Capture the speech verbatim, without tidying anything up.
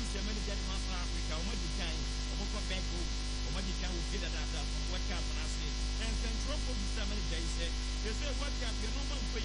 sɛ manager de Master Africa ɔmo di kan ɔmo kɔ bɛko ɔmo di kan wɔ dada dada from World Cup na se and control for the manager yi sɛ ɛsɛ World Cup yɛ no man